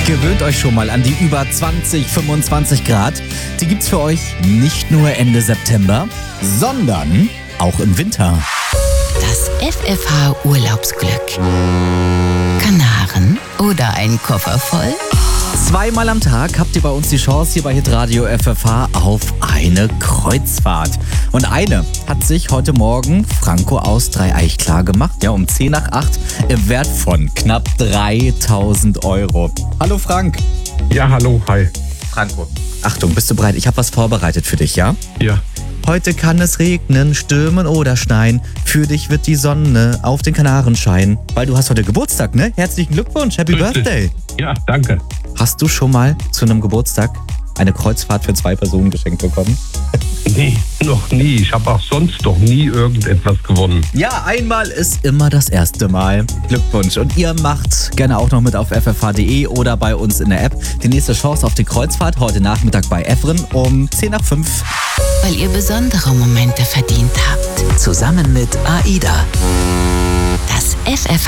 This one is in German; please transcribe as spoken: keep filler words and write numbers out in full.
Gewöhnt euch schon mal an die über zwanzig, fünfundzwanzig Grad. Die gibt's für euch nicht nur Ende September, sondern auch im Winter. Das F F H Urlaubsglück. Kanaren oder ein Koffer voll? Zweimal am Tag habt ihr bei uns die Chance hier bei Hitradio F F H auf eine Kreuzfahrt. Und eine hat sich heute Morgen Franco aus Dreieich klar gemacht, ja, um zehn nach acht im Wert von knapp dreitausend Euro. Hallo Frank. Ja, hallo, hi. Franco, Achtung, bist du bereit? Ich habe was vorbereitet für dich, ja? Ja. Heute kann es regnen, stürmen oder schneien. Für dich wird die Sonne auf den Kanaren scheinen. Weil du hast heute Geburtstag, ne? Herzlichen Glückwunsch, Happy Richtig. Birthday. Ja, danke. Hast du schon mal zu einem Geburtstag eine Kreuzfahrt für zwei Personen geschenkt bekommen? Nee, noch nie. Ich habe auch sonst noch nie irgendetwas gewonnen. Ja, einmal ist immer das erste Mal. Glückwunsch. Und ihr macht gerne auch noch mit auf f f h punkt d e oder bei uns in der App. Die nächste Chance auf die Kreuzfahrt heute Nachmittag bei Efren um zehn nach fünf. Weil ihr besondere Momente verdient habt. Zusammen mit AIDA. Das F F